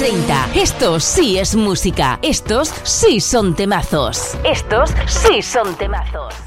30. Esto sí es música. Estos sí son temazos. Estos sí son temazos.